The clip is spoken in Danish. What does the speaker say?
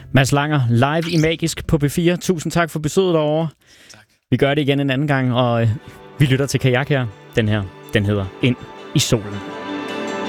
Mads Langer, live i Magisk på P4. Tusind tak for besøget derovre. Tak. Vi gør det igen en anden gang, og vi lytter til Kajak her. Den her, den hedder Ind i solen.